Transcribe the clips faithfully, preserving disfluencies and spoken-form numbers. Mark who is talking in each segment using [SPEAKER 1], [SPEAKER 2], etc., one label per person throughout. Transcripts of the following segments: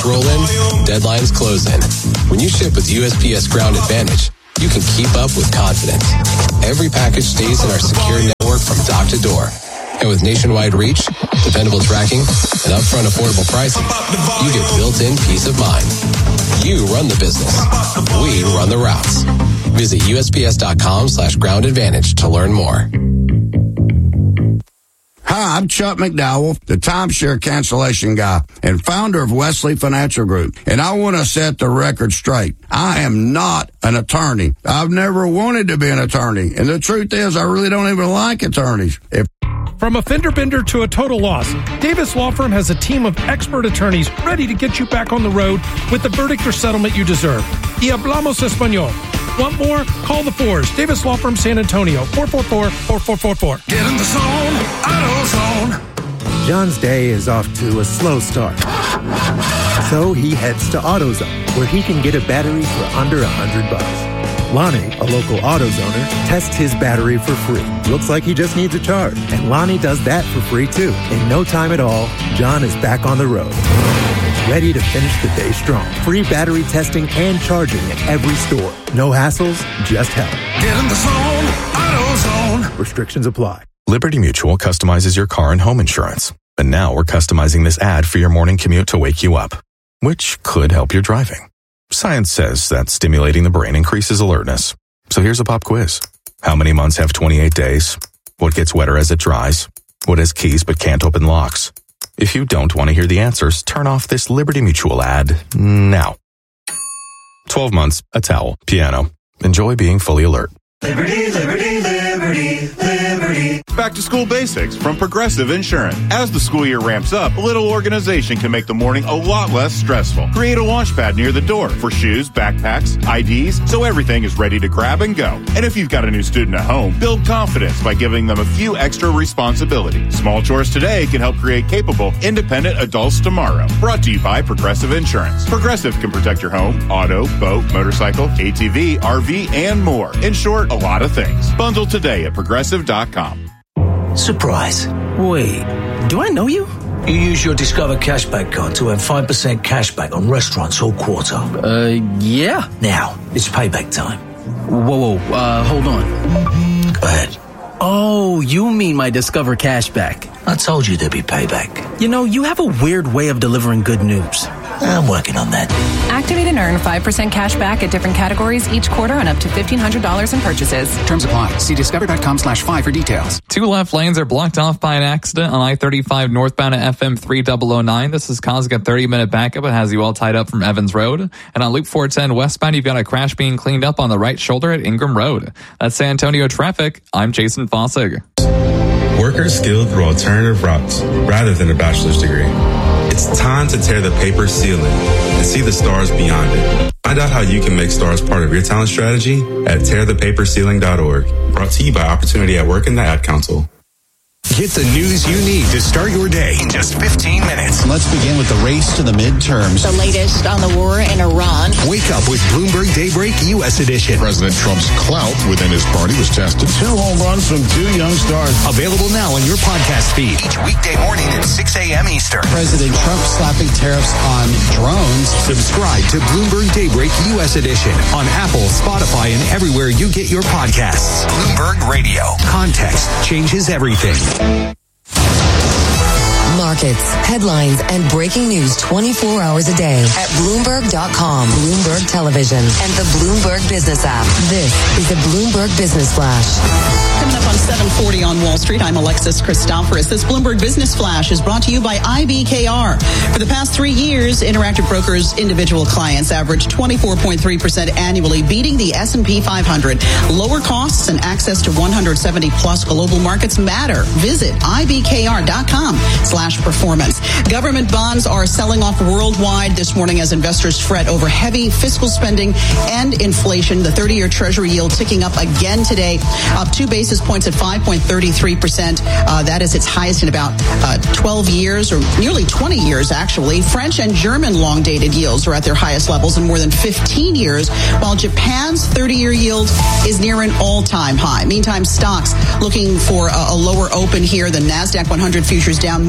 [SPEAKER 1] roll in, deadlines close in. When you ship with U S P S Ground Advantage, you can keep up with confidence. Every package stays in our secure network from dock to door. And with nationwide reach, dependable tracking, and upfront affordable pricing, you get built-in peace of mind. You run the business. We run the routes. Visit USPS.com slash ground advantage to learn more.
[SPEAKER 2] Hi, I'm Chuck McDowell, the timeshare cancellation guy and founder of Wesley Financial Group. And I want to set the record straight. I am not an attorney. I've never wanted to be an attorney. And the truth is, I really don't even like attorneys. If
[SPEAKER 3] From a fender bender to a total loss, Davis Law Firm has a team of expert attorneys ready to get you back on the road with the verdict or settlement you deserve. Y hablamos español. Want more? Call the fours. Davis Law Firm San Antonio, four four four, four four four four.
[SPEAKER 4] Get in the zone, AutoZone.
[SPEAKER 5] John's day is off to a slow start. So he heads to AutoZone, where he can get a battery for under a hundred bucks. Lonnie, a local AutoZoner, tests his battery for free. Looks like he just needs a charge. And Lonnie does that for free, too. In no time at all, John is back on the road. Ready to finish the day strong. Free battery testing and charging at every store. No hassles, just help.
[SPEAKER 4] Get in the zone, AutoZone.
[SPEAKER 5] Restrictions apply.
[SPEAKER 6] Liberty Mutual customizes your car and home insurance. And now we're customizing this ad for your morning commute to wake you up, which could help your driving. Science says that stimulating the brain increases alertness. So here's a pop quiz. How many months have twenty-eight days? What gets wetter as it dries? What has keys but can't open locks? If you don't want to hear the answers, turn off this Liberty Mutual ad now. twelve months, a towel, piano. Enjoy being fully alert.
[SPEAKER 4] Liberty, liberty, liberty, liberty.
[SPEAKER 7] Back to school basics from Progressive Insurance. As the school year ramps up, a little organization can make the morning a lot less stressful. Create a launch pad near the door for shoes, backpacks, I Ds, so everything is ready to grab and go. And if you've got a new student at home, build confidence by giving them a few extra responsibilities. Small chores today can help create capable, independent adults tomorrow. Brought to you by Progressive Insurance. Progressive can protect your home, auto, boat, motorcycle, A T V, R V, and more. In short, a lot of things. Bundle today at progressive dot com.
[SPEAKER 8] Surprise. Wait, do I know you? You use your Discover Cashback card to earn five percent cashback on restaurants all quarter.
[SPEAKER 9] Uh, yeah.
[SPEAKER 8] Now, it's payback time.
[SPEAKER 9] Whoa, whoa, uh, hold on.
[SPEAKER 8] Go ahead.
[SPEAKER 9] Oh, you mean my Discover Cashback.
[SPEAKER 8] I told you there'd be payback.
[SPEAKER 9] You know, you have a weird way of delivering good news.
[SPEAKER 8] I'm working on that.
[SPEAKER 10] Activate and earn five percent cash back at different categories each quarter and up to fifteen hundred dollars in purchases.
[SPEAKER 11] Terms apply. See discover.com slash five for details.
[SPEAKER 12] Two left lanes are blocked off by an accident on I thirty-five northbound at F M three thousand nine. This is causing a thirty-minute backup. It has you all tied up from Evans Road. And on Loop four ten westbound, you've got a crash being cleaned up on the right shoulder at Ingram Road. That's San Antonio traffic. I'm Jason Fossig.
[SPEAKER 13] Workers skilled through alternative routes rather than a bachelor's degree. It's time to tear the paper ceiling and see the stars beyond it. Find out how you can make stars part of your talent strategy at tear the paper ceiling dot org. Brought to you by Opportunity at Work and the Ad Council.
[SPEAKER 14] Get the news you need to start your day in just fifteen minutes.
[SPEAKER 15] Let's begin with the race to the midterms.
[SPEAKER 16] The latest on the war in Iran.
[SPEAKER 14] Wake up with Bloomberg Daybreak U S Edition.
[SPEAKER 17] President Trump's clout within his party was tested.
[SPEAKER 18] Two home runs from two young stars.
[SPEAKER 14] Available now on your podcast feed. Each weekday morning at six a.m. Eastern.
[SPEAKER 15] President Trump slapping tariffs on drones.
[SPEAKER 14] Subscribe to Bloomberg Daybreak U S Edition on Apple, Spotify, and everywhere you get your podcasts. Bloomberg Radio. Context changes everything.
[SPEAKER 19] Markets, headlines, and breaking news twenty-four hours a day at Bloomberg dot com, Bloomberg Television, and the Bloomberg Business app. This is the Bloomberg Business Flash.
[SPEAKER 20] Coming up on seven forty on Wall Street, I'm Alexis Christoforous. This Bloomberg Business Flash is brought to you by I B K R. For the past three years, Interactive Brokers' individual clients averaged twenty-four point three percent annually, beating the S and P five hundred. Lower costs and access to one hundred seventy plus global markets matter. Visit I B K R dot com slash performance. Government bonds are selling off worldwide this morning as investors fret over heavy fiscal spending and inflation. The thirty-year Treasury yield ticking up again today, up two basis points at five point three three percent. Uh, that is its highest in about uh, twelve years, or nearly twenty years, actually. French and German long-dated yields are at their highest levels in more than fifteen years, while Japan's thirty-year yield is near an all-time high. Meantime, stocks looking for a, a lower open here. The NASDAQ one hundred futures down more than one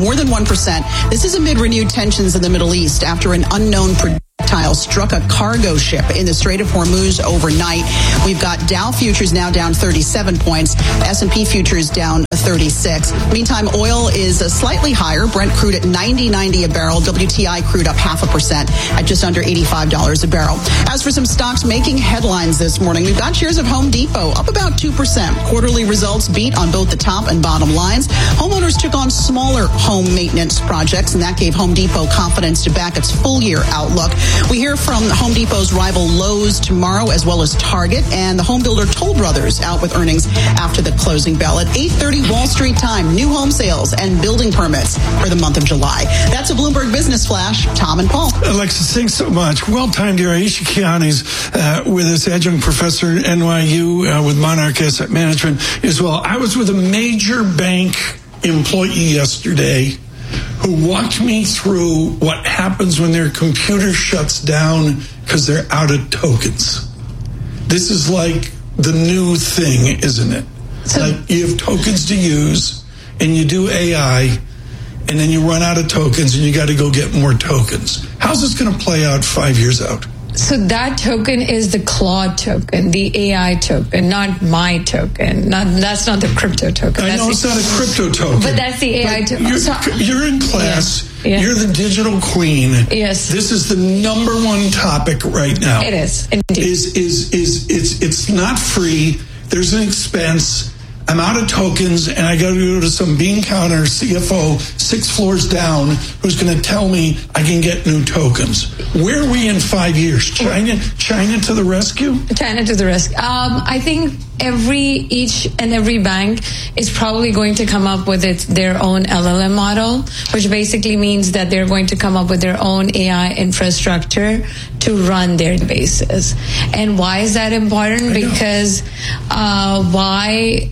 [SPEAKER 20] percent. This is amid renewed tensions in the Middle East after an unknown projectile struck a cargo ship in the Strait of Hormuz overnight. We've got Dow futures now down thirty-seven points, S and P futures down thirty-six. Meantime, oil is slightly higher. Brent crude at ninety ninety a barrel. W T I crude up half a percent at just under eighty-five dollars a barrel. As for some stocks making headlines this morning, we've got shares of Home Depot up about two percent. Quarterly results beat on both the top and bottom lines. Homeowners took on smaller home maintenance projects, and that gave Home Depot confidence to back its full year outlook. We hear from Home Depot's rival Lowe's tomorrow, as well as Target, and the home builder Toll Brothers out with earnings after the closing bell. At eight thirty Wall Street time, new home sales and building permits for the month of July. That's a Bloomberg Business Flash. Tom and Paul.
[SPEAKER 21] Alexis, thanks so much. Well timed here. Aisha Kiani's uh, with us, adjunct professor at N Y U uh, with Monarch Asset Management as well. I was with a major bank employee yesterday who walked me through what happens when their computer shuts down because they're out of tokens. This is like the new thing, isn't it? So, like you have tokens to use and you do A I and then you run out of tokens and you got to go get more tokens. How's this going to play out five years out?
[SPEAKER 22] So that token is the Claude token, the A I token, not my token. Not that's not the crypto token.
[SPEAKER 21] I
[SPEAKER 22] that's
[SPEAKER 21] know it's
[SPEAKER 22] the,
[SPEAKER 21] not a crypto token.
[SPEAKER 22] But that's the A I token.
[SPEAKER 21] You're,
[SPEAKER 22] so,
[SPEAKER 21] you're in class.
[SPEAKER 22] Yeah, yeah.
[SPEAKER 21] You're the digital queen.
[SPEAKER 22] Yes.
[SPEAKER 21] This is the number one topic right now.
[SPEAKER 22] It is, indeed.
[SPEAKER 21] Is is is it's it's not free. There's an expense. I'm out of tokens, and I got to go to some bean counter C F O six floors down who's going to tell me I can get new tokens. Where are we in five years? China, China to the rescue?
[SPEAKER 22] China to the rescue. Um, I think every each and every bank is probably going to come up with its their own L L M model, which basically means that they're going to come up with their own A I infrastructure to run their databases. And why is that important? Because uh, why?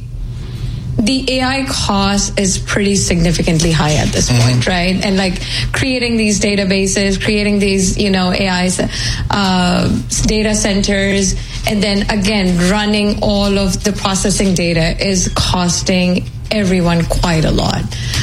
[SPEAKER 22] The A I cost is pretty significantly high at this point, mm-hmm. right? And like creating these databases, creating these, you know, A I uh, data centers, and then again, running all of the processing data is costing everyone quite a lot.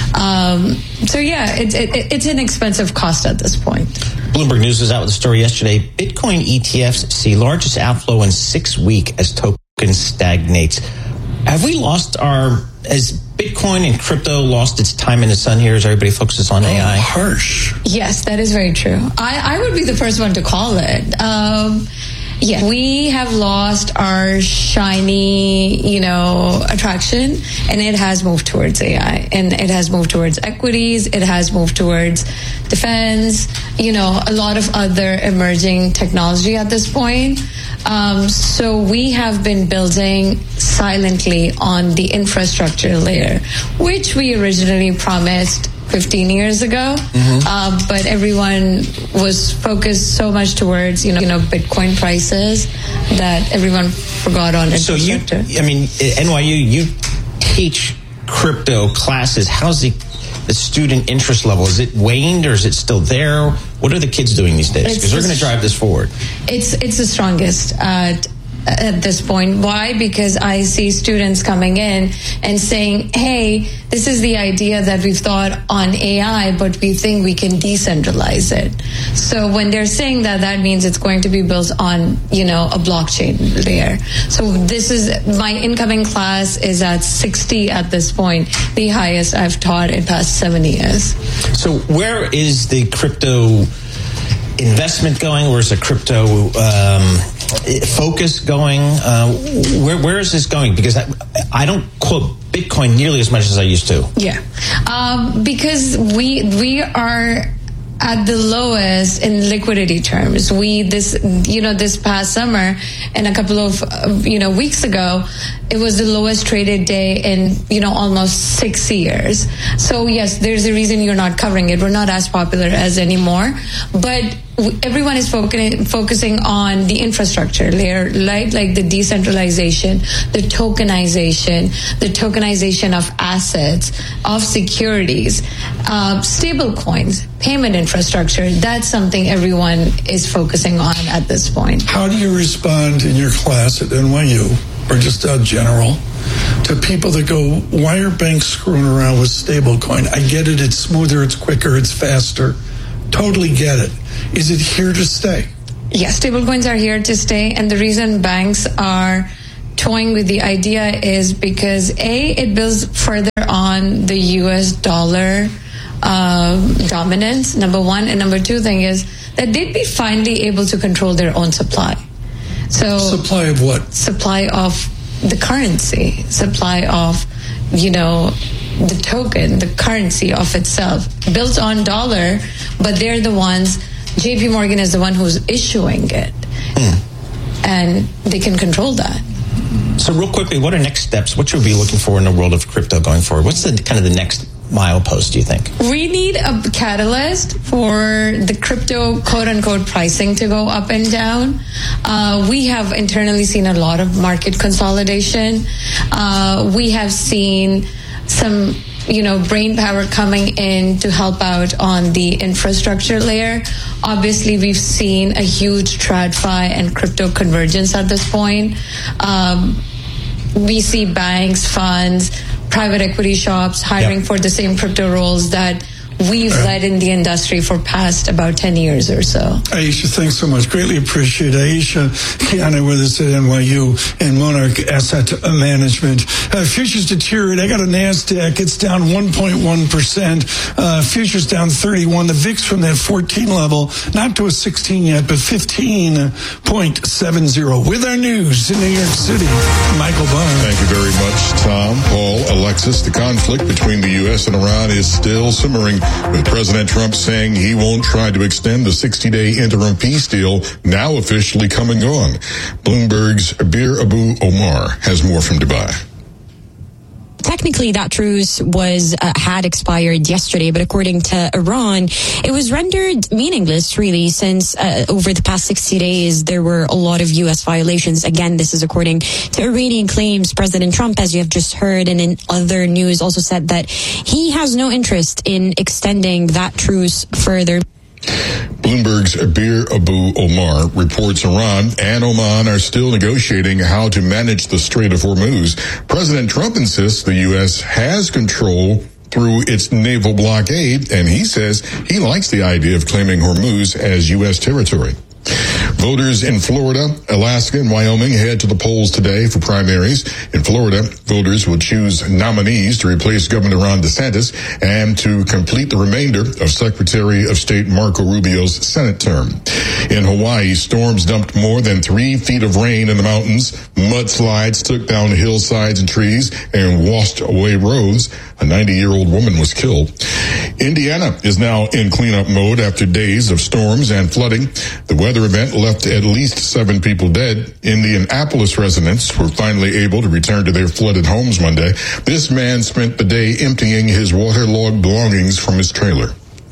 [SPEAKER 22] Um, so yeah, it, it, it's an expensive cost at this point.
[SPEAKER 23] Bloomberg News was out with a story yesterday. Bitcoin E T Fs see largest outflow in six weeks as token stagnates. Have we lost our, as Bitcoin and crypto lost its time in the sun here as everybody focuses on A I?
[SPEAKER 21] Oh, harsh.
[SPEAKER 22] Yes, that is very true. I, I would be the first one to call it. Um, yeah, we have lost our shiny, you know, attraction, and it has moved towards A I, and it has moved towards equities, it has moved towards defense, you know, a lot of other emerging technology at this point. Um, so we have been building silently on the infrastructure layer, which we originally promised fifteen years ago, mm-hmm. uh, but everyone was focused so much towards, you know, you know, Bitcoin prices that everyone forgot on infrastructure.
[SPEAKER 23] So you, I mean, at N Y U, you teach crypto classes. How's the, the student interest level? Is it waned or is it still there? What are the kids doing these days? Because they're going to drive this forward.
[SPEAKER 22] It's it's the strongest uh, at this point. Why? Because I see students coming in and saying, hey, this is the idea that we've thought on A I, but we think we can decentralize it. So when they're saying that, that means it's going to be built on, you know, a blockchain layer. So this is, my incoming class is at sixty at this point, the highest I've taught in past seven years.
[SPEAKER 23] So where is the crypto investment going? Where's the crypto um, focus going? Uh, where where is this going? Because I, I don't quote Bitcoin nearly as much as I used to.
[SPEAKER 22] Yeah, um, because we we are at the lowest in liquidity terms. We this you know this past summer and a couple of uh, you know weeks ago, it was the lowest traded day in you know almost six years. So yes, there's a reason you're not covering it. We're not as popular as anymore, but everyone is focusing focusing on the infrastructure layer, right? Like the decentralization, the tokenization, the tokenization of assets, of securities, uh, stable coins, payment infrastructure. That's something everyone is focusing on at this point.
[SPEAKER 21] How do you respond in your class at N Y U, or just uh, general, to people that go, why are banks screwing around with stablecoin? I get it. It's smoother. It's quicker. It's faster. Totally get it. Is it here to stay?
[SPEAKER 22] Yes, stablecoins are here to stay. And the reason banks are toying with the idea is because, A, it builds further on the U S dollar uh, dominance, number one. And number two thing is that they'd be finally able to control their own supply. So
[SPEAKER 21] supply of what?
[SPEAKER 22] Supply of the currency, supply of, you know, the token, the currency of itself, built on dollar, but they're the ones, J P Morgan is the one who's issuing it. Mm. And they can control that.
[SPEAKER 23] So real quickly, what are next steps? What should we be looking for in the world of crypto going forward? What's the kind of the next milepost, do you think?
[SPEAKER 22] We need a catalyst for the crypto quote-unquote pricing to go up and down. Uh, we have internally seen a lot of market consolidation. Uh, we have seen some, you know, brain power coming in to help out on the infrastructure layer. Obviously, we've seen a huge TradFi and crypto convergence at this point. Um, we see banks, funds, private equity shops hiring yep. for the same crypto roles that we've uh, led in the industry for past about ten years or so.
[SPEAKER 21] Aisha, thanks so much. Greatly appreciate it. Aisha Kiana with us at N Y U and Monarch Asset Management. Uh, futures deteriorate. I got a NASDAQ. It's down one point one percent. Uh, futures down thirty-one. The V I X from that fourteen level, not to a sixteen yet, but fifteen point seven zero. With our news in New York City, Michael Barr.
[SPEAKER 17] Thank you very much, Tom, Paul, Alexis. The conflict between the U S and Iran is still simmering, with President Trump saying he won't try to extend the sixty-day interim peace deal, now officially come and gone. Bloomberg's Abir Abu Omar has more from Dubai.
[SPEAKER 1] Technically, that truce was uh, had expired yesterday, but according to Iran, it was rendered meaningless, really, since uh, over the past sixty days, there were a lot of U S violations. Again, this is according to Iranian claims. President Trump, as you have just heard, and in other news, also said that he has no interest in extending that truce further.
[SPEAKER 17] Bloomberg's Abir Abu Omar reports Iran and Oman are still negotiating how to manage the Strait of Hormuz. President Trump insists the U S has control through its naval blockade, and he says he likes the idea of claiming Hormuz as U S territory. Voters in Florida, Alaska, and Wyoming head to the polls today for primaries. In Florida, voters will choose nominees to replace Governor Ron DeSantis and to complete the remainder of Secretary of State Marco Rubio's Senate term. In Hawaii, storms dumped more than three feet of rain in the mountains. Mudslides took down hillsides and trees and washed away roads. A ninety-year-old woman was killed. Indiana is now in cleanup mode after days of storms and flooding. The weather event left at least seven people dead. Indianapolis residents were finally able to return to their flooded homes Monday. This man spent the day emptying his waterlogged belongings from his trailer.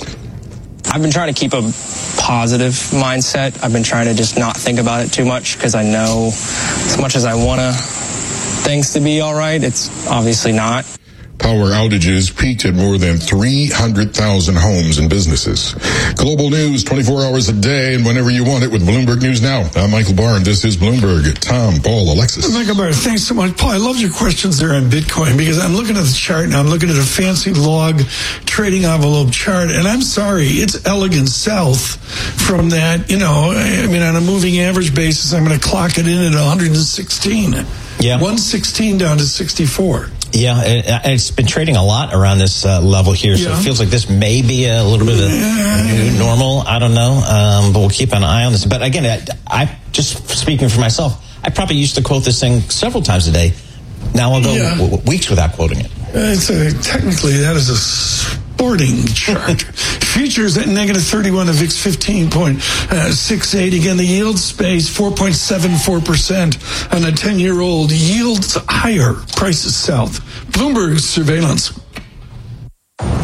[SPEAKER 2] I've been trying to keep a positive mindset. I've been trying to just not think about it too much because I know as much as I want to things to be all right, it's obviously not.
[SPEAKER 17] Power outages peaked at more than three hundred thousand homes and businesses. Global news twenty-four hours a day and whenever you want it with Bloomberg News Now. I'm Michael Barr, and this is Bloomberg. Tom, Paul, Alexis.
[SPEAKER 21] Michael Barr, thanks so much. Paul, I love your questions there on Bitcoin because I'm looking at the chart now. I'm looking at a fancy log trading envelope chart, and I'm sorry, it's elegant south from that. You know, I mean, on a moving average basis, I'm going to clock it in at one hundred sixteen.
[SPEAKER 23] Yeah.
[SPEAKER 21] one sixteen down to sixty-four.
[SPEAKER 23] Yeah, it, it's been trading a lot around this uh, level here, so yeah. It feels like this may be a little bit of a new normal. I don't know, um, but we'll keep an eye on this. But again, I, I just speaking for myself, I probably used to quote this thing several times a day. Now I'll go yeah. w- weeks without quoting it.
[SPEAKER 21] It's a, technically, that is a sporting chart. Futures at negative thirty-one, the V I X fifteen point six eight. Again, the yield space four point seven four percent on a ten-year-old. Yields higher, prices south. Bloomberg surveillance.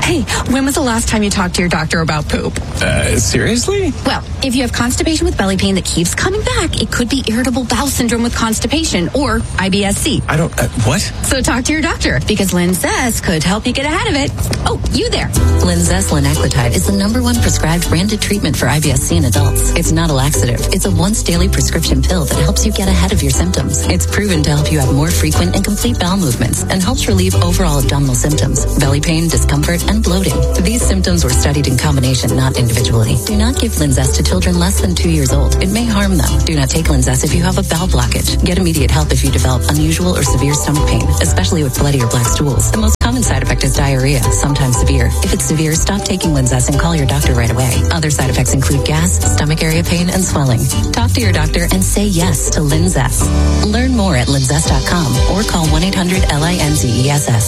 [SPEAKER 3] Hey, when was the last time you talked to your doctor about poop?
[SPEAKER 5] Uh, seriously?
[SPEAKER 3] Well, if you have constipation with belly pain that keeps coming back, it could be irritable bowel syndrome with constipation or I B S C.
[SPEAKER 5] I don't, uh, what?
[SPEAKER 3] So talk to your doctor because Linzess could help you get ahead of it. Oh, you there.
[SPEAKER 6] Linzess linaclotide is the number one prescribed branded treatment for I B S C in adults. It's not a laxative. It's a once daily prescription pill that helps you get ahead of your symptoms. It's proven to help you have more frequent and complete bowel movements and helps relieve overall abdominal symptoms, belly pain, discomfort, and bloating. These symptoms were studied in combination, not individually. Do not give Linzess to children less than two years old. It may harm them. Do not take Linzess if you have a bowel blockage. Get immediate help if you develop unusual or severe stomach pain, especially with bloody or black stools. The most common side effect is diarrhea, sometimes severe. If it's severe, stop taking Linzess and call your doctor right away. Other side effects include gas, stomach area pain, and swelling. Talk to your doctor and say yes to Linzess. Learn more at linzess dot com or call one eight hundred L I N Z E S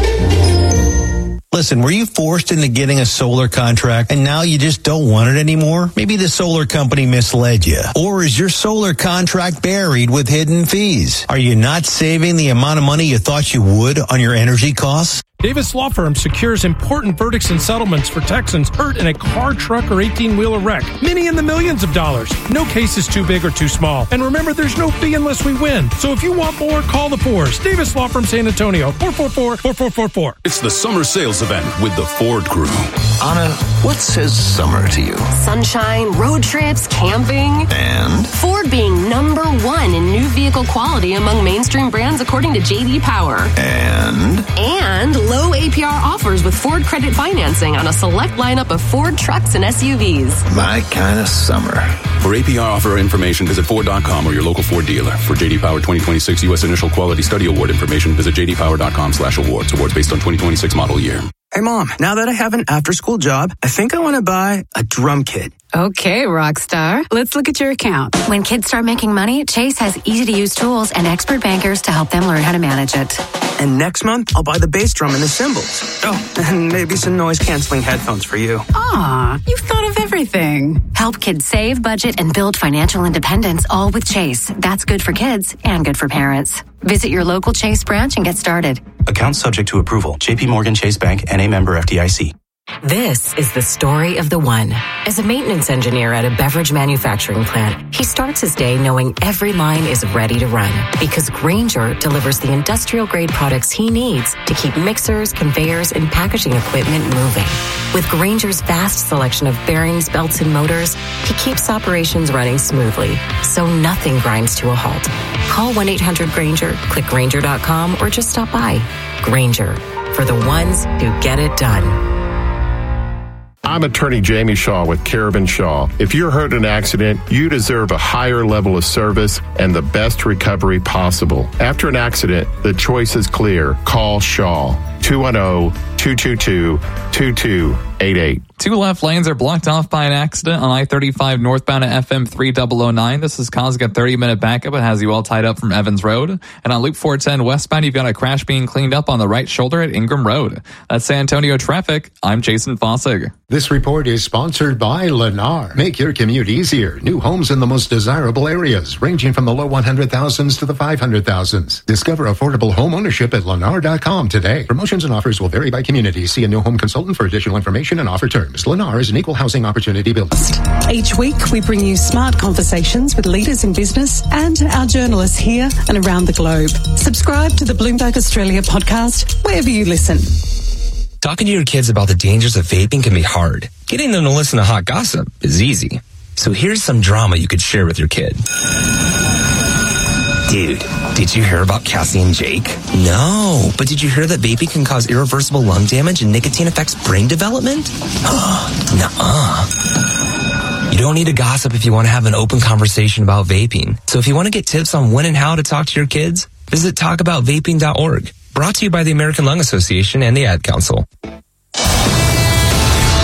[SPEAKER 6] S.
[SPEAKER 24] Listen, were you forced into getting a solar contract and now you just don't want it anymore? Maybe the solar company misled you. Or is your solar contract buried with hidden fees? Are you not saving the amount of money you thought you would on your energy costs?
[SPEAKER 25] Davis Law Firm secures important verdicts and settlements for Texans hurt in a car, truck, or eighteen-wheeler wreck. Many in the millions of dollars. No case is too big or too small. And remember, there's no fee unless we win. So if you want more, call the Fours. Davis Law Firm San Antonio, four four four, four four four four.
[SPEAKER 26] It's the summer sales event with the Ford Crew.
[SPEAKER 8] Anna, what says summer to you?
[SPEAKER 27] Sunshine, road trips, camping.
[SPEAKER 8] And?
[SPEAKER 27] Ford being number one in new vehicle quality among mainstream brands according to J D Power.
[SPEAKER 8] And?
[SPEAKER 27] And low A P R offers with Ford Credit Financing on a select lineup of Ford trucks and S U Vs.
[SPEAKER 8] My kind of summer.
[SPEAKER 26] For A P R offer information, visit Ford dot com or your local Ford dealer. For J D Power twenty twenty-six U S Initial Quality Study Award information, visit j d power dot com slash awards. Awards based on twenty twenty-six model year.
[SPEAKER 28] Hey, Mom, now that I have an after-school job, I think I want to buy a drum kit.
[SPEAKER 29] Okay, Rockstar. Let's look at your account.
[SPEAKER 30] When kids start making money, Chase has easy-to-use tools and expert bankers to help them learn how to manage it.
[SPEAKER 28] And next month, I'll buy the bass drum and the cymbals. Oh, and maybe some noise-canceling headphones for you.
[SPEAKER 29] Aw, you've thought of everything.
[SPEAKER 30] Help kids save, budget, and build financial independence, all with Chase. That's good for kids and good for parents. Visit your local Chase branch and get started.
[SPEAKER 31] Account subject to approval. J P Morgan Chase Bank, N A member F D I C.
[SPEAKER 19] This is the story of the one. As a maintenance engineer at a beverage manufacturing plant, he starts his day knowing every line is ready to run because Grainger delivers the industrial-grade products he needs to keep mixers, conveyors, and packaging equipment moving. With Grainger's vast selection of bearings, belts, and motors, he keeps operations running smoothly, so nothing grinds to a halt. Call one eight hundred Grainger, click Grainger dot com, or just stop by. Grainger, for the ones who get it done.
[SPEAKER 32] I'm attorney Jamie Shaw with Caravan Shaw. If you're hurt in an accident, you deserve a higher level of service and the best recovery possible. After an accident, the choice is clear. Call Shaw. two one zero, two two two, two two eight eight.
[SPEAKER 12] Two left lanes are blocked off by an accident on I thirty-five northbound at F M three thousand nine. This is causing a thirty-minute backup. It has you all tied up from Evans Road. And on Loop four ten westbound, you've got a crash being cleaned up on the right shoulder at Ingram Road. That's San Antonio traffic. I'm Jason Fossig.
[SPEAKER 33] This report is sponsored by Lennar. Make your commute easier. New homes in the most desirable areas, ranging from the low one hundred thousands to the five hundred thousands. Discover affordable home ownership at lennar dot com today. Promotions and offers will vary by community. See a new home consultant for additional information and offer terms. Lennar is an equal housing opportunity builder.
[SPEAKER 34] Each week, we bring you smart conversations with leaders in business and our journalists here and around the globe. Subscribe to the Bloomberg Australia podcast wherever you listen.
[SPEAKER 35] Talking to your kids about the dangers of vaping can be hard. Getting them to listen to hot gossip is easy. So here's some drama you could share with your kid. Dude, did you hear about Cassie and Jake? No, but did you hear that vaping can cause irreversible lung damage and nicotine affects brain development? Nuh-uh. You don't need to gossip if you want to have an open conversation about vaping. So if you want to get tips on when and how to talk to your kids, visit talk about vaping dot org. Brought to you by the American Lung Association and the Ad Council.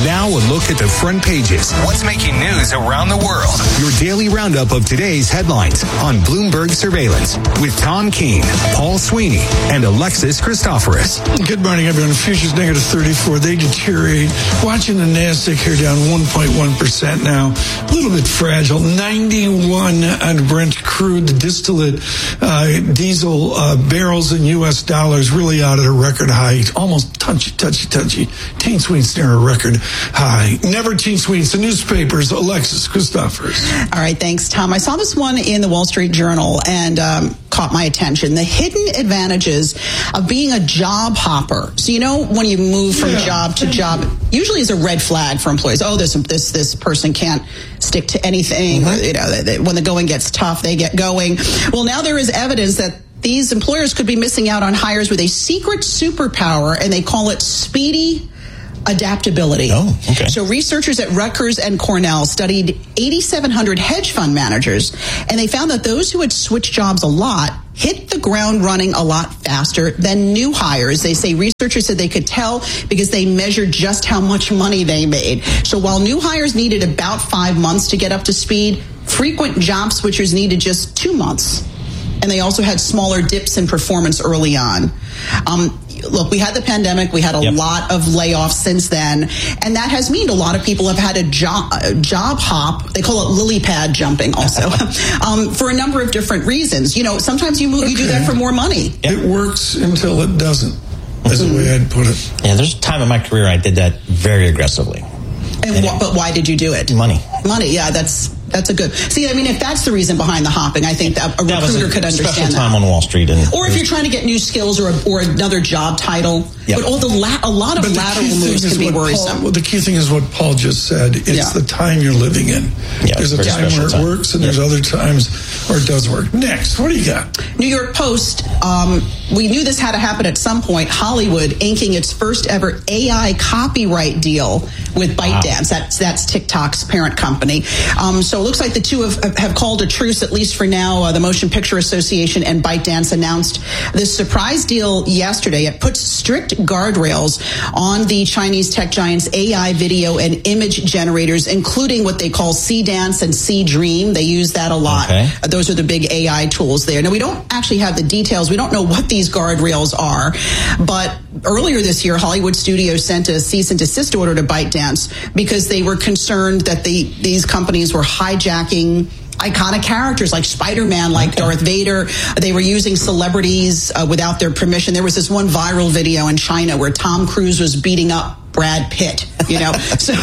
[SPEAKER 1] Now a look at the front pages.
[SPEAKER 35] What's making news around the world?
[SPEAKER 1] Your daily roundup of today's headlines on Bloomberg Surveillance with Tom Keene, Paul Sweeney, and Alexis Christoforous.
[SPEAKER 21] Good morning, everyone. Futures negative thirty-four. They deteriorate. Watching the NASDAQ here down one point one percent now. A little bit fragile. ninety-one on Brent crude, the distillate uh, diesel uh, barrels in U S dollars really out at a record high. Almost touchy, touchy, touchy. Teen Sweets near a record high. Never Teen Sweets. The newspapers. Alexis Christoforous.
[SPEAKER 2] All right, thanks, Tom. I saw this one in the Wall Street Journal and um, caught my attention. The hidden advantages of being a job hopper. So you know when you move from
[SPEAKER 21] Yeah.
[SPEAKER 2] job to job, usually is a red flag for employees. Oh, this this this person can't stick to anything. Mm-hmm. You know, they, they, when the going gets tough, they get going. Well, now there is evidence that these employers could be missing out on hires with a secret superpower, and they call it speedy adaptability.
[SPEAKER 23] Oh, okay.
[SPEAKER 2] So researchers at Rutgers and Cornell studied eight thousand seven hundred hedge fund managers, and they found that those who had switched jobs a lot hit the ground running a lot faster than new hires. They say researchers said they could tell because they measured just how much money they made. So while new hires needed about five months to get up to speed, frequent job switchers needed just two months. And they also had smaller dips in performance early on. Um, look, we had the pandemic. We had a yep. lot of layoffs since then. And that has meant a lot of people have had a job, a job hop. They call it lily pad jumping also, um, for a number of different reasons. You know, sometimes you move, okay. you do that for more money.
[SPEAKER 21] Yep. It works until it doesn't, is mm-hmm. the way I'd put it.
[SPEAKER 23] Yeah, there's a time in my career I did that very aggressively.
[SPEAKER 2] And and wh- but why did you do it?
[SPEAKER 23] Money.
[SPEAKER 2] Money, yeah, that's... That's a good. See, I mean, if that's the reason behind the hopping, I think that a
[SPEAKER 23] that
[SPEAKER 2] recruiter
[SPEAKER 23] was a
[SPEAKER 2] could understand
[SPEAKER 23] special time
[SPEAKER 2] that.
[SPEAKER 23] on Wall Street, and
[SPEAKER 2] or if you're trying to get new skills or a, or another job title.
[SPEAKER 23] Yep.
[SPEAKER 2] But all the la- a lot of lateral moves can be worrisome.
[SPEAKER 21] Paul, well, the key thing is what Paul just said. It's
[SPEAKER 2] yeah.
[SPEAKER 21] the time you're living in.
[SPEAKER 23] Yeah,
[SPEAKER 21] there's a time where it
[SPEAKER 23] time.
[SPEAKER 21] works, and
[SPEAKER 23] yep.
[SPEAKER 21] there's other times where it doesn't work. Next, what do you got?
[SPEAKER 2] New York Post. Um, we knew this had to happen at some point. Hollywood inking its first ever A I copyright deal with ByteDance. Wow. That's that's TikTok's parent company. Um, so it looks like the two have, have called a truce, at least for now. Uh, the Motion Picture Association and ByteDance announced this surprise deal yesterday. It puts strict guardrails on the Chinese tech giant's A I video and image generators, including what they call C-Dance and C-Dream. They use that a lot.
[SPEAKER 23] Okay.
[SPEAKER 2] Uh, those are the big A I tools there. Now, we don't actually have the details. We don't know what these guardrails are. But earlier this year, Hollywood Studios sent a cease and desist order to ByteDance because they were concerned that the, these companies were hijacking iconic characters like Spider-Man, like okay. Darth Vader. They were using celebrities uh, without their permission. There was this one viral video in China where Tom Cruise was beating up Brad Pitt, you know. so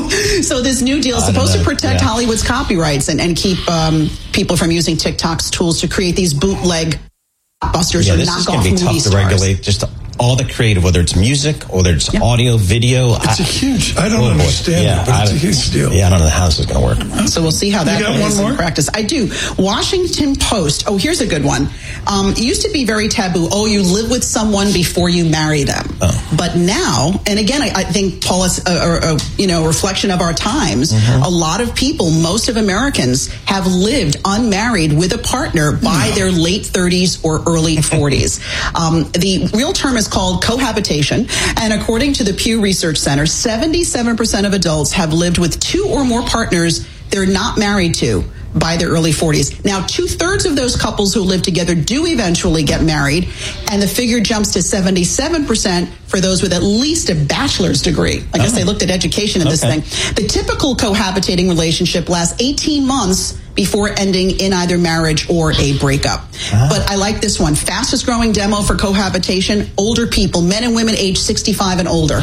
[SPEAKER 2] so this new deal is supposed to protect yeah. Hollywood's copyrights and, and keep um, people from using TikTok's tools to create these bootleg busters
[SPEAKER 23] yeah,
[SPEAKER 2] or
[SPEAKER 23] this
[SPEAKER 2] knockoff
[SPEAKER 23] movie
[SPEAKER 2] movie
[SPEAKER 23] tough
[SPEAKER 2] stars.
[SPEAKER 23] to regulate. Just all the creative, whether it's music or whether it's yeah. audio, video.
[SPEAKER 21] It's
[SPEAKER 23] I,
[SPEAKER 21] a huge, I don't
[SPEAKER 23] oh
[SPEAKER 21] understand
[SPEAKER 23] yeah,
[SPEAKER 21] it, but it's
[SPEAKER 23] I,
[SPEAKER 21] a huge deal.
[SPEAKER 23] Yeah, I don't know how this is going to work.
[SPEAKER 2] So we'll see how that goes in practice. I do. Washington Post. Oh, here's a good one. Um, it used to be very taboo. Oh, you live with someone before you marry them.
[SPEAKER 23] Oh.
[SPEAKER 2] But now, and again, I, I think, Paul, is a, a, a you know, reflection of our times. Mm-hmm. A lot of people, most of Americans, have lived unmarried with a partner by no. their late thirties or early forties. Um, the real term is called cohabitation. And according to the Pew Research Center, seventy-seven percent of adults have lived with two or more partners they're not married to by their early forties. Now, two-thirds of those couples who live together do eventually get married, and the figure jumps to seventy-seven percent for those with at least a bachelor's degree. I guess oh. they looked at education in this
[SPEAKER 23] okay.
[SPEAKER 2] thing. The typical cohabitating relationship lasts eighteen months before ending in either marriage or a breakup. Ah. But I like this one. Fastest growing demo for cohabitation, older people, men and women age sixty-five and older.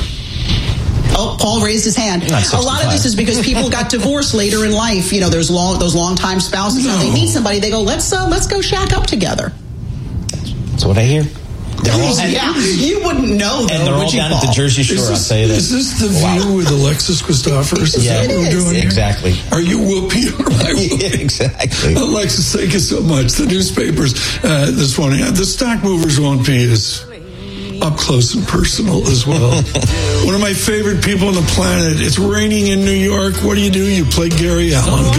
[SPEAKER 2] Oh, Paul raised his hand. A lot of this is because people got divorced later in life. You know, there's long, those long-time spouses. No. When they meet somebody, they go, let's uh, let's go shack up together.
[SPEAKER 23] That's what I hear.
[SPEAKER 2] They're all, yeah, you wouldn't know, though,
[SPEAKER 23] and they're all
[SPEAKER 2] would you,
[SPEAKER 23] down
[SPEAKER 2] Paul?
[SPEAKER 23] at the Jersey Shore.
[SPEAKER 21] Is this,
[SPEAKER 23] I'll tell you that.
[SPEAKER 21] Is this the
[SPEAKER 23] wow.
[SPEAKER 21] view with Alexis Christoforous? Is
[SPEAKER 23] yeah,
[SPEAKER 21] that what we're doing here?
[SPEAKER 23] Exactly.
[SPEAKER 21] Are you whoopee or I whoopee?
[SPEAKER 23] Yeah, exactly.
[SPEAKER 21] Alexis, thank you so much. The newspapers uh, this morning, uh, the stock movers won't be as up close and personal as well. One of my favorite people on the planet. It's raining in New York. What do you do? You play Gary Allen.